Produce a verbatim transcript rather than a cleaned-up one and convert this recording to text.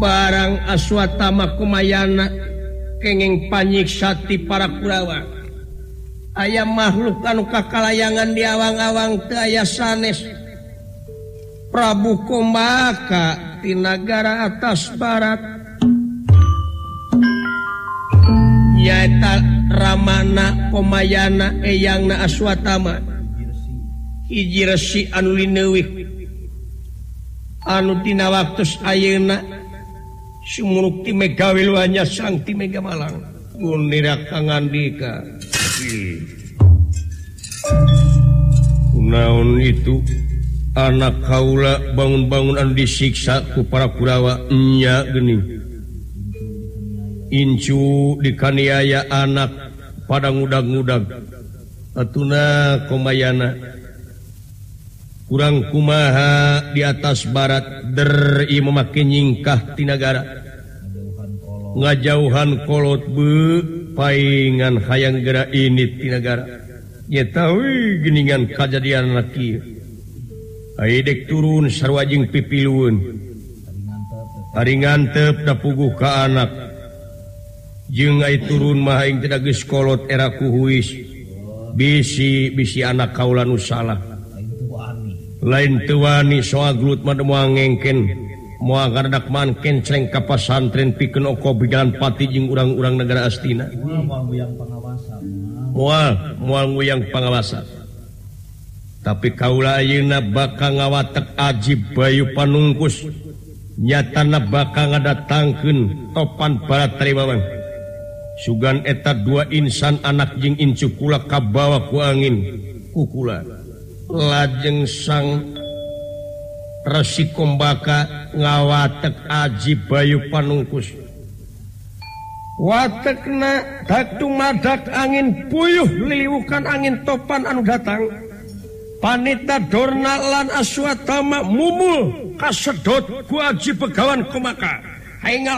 barang aswatama kumayana kenging panyiksati para Kurawa aya makhluk anu kakalayangan di awang-awang teu aya sanes Prabu Kumbaka ti nagara atas barat nyaeta Ramana Kumayana eyangna Aswatama hiji resi anu lineuwih anu tina waktos ayeuna sumuruk ti Mega Wilwanya sang ti Mega Malang gunira kangandika kunaon itu anak kaula bangun-bangun anu disiksa ku para Kurawa nya geuning incu dikaniaya anak pada ngudag-ngudag atuna Kumayana kurang kumaha di atas barat der ieu make nyingkah ti nagara ngajauhan kolot be paingan hayang geura ini ti nagara nyata we geuningan kajadian kieu ai dek turun sarua jeung pipilueun ari ngantep da puguh ka anak jeung ai turun mah aing teh geus kolot era kuhuis bisi bisi anak kaula nu salah lain teu wani soal glut mah moal ngengken moal gardak manken celeng ka pasantren pikeun oko bijalan pati jeung urang-urang negara Astina moal nguyang pangawasa moal moal nguyang pangawasa tapi kaula ayeuna bakal ngawatek Aji Bayu Panungkus nyatana bakal ngadatangkeun topan barat Taribawan sugan eta dua insan anak jeung incu kula kabawa ku angin ku kula lajeng sang Resi Kumbaka ngawatek Aji Bayu Panungkus watekna dak dumadak angin puyuh liliwukan angin topan anu datang panita Dorna lan Aswatama mumul kasedot ku Aji Begawan Kumbaka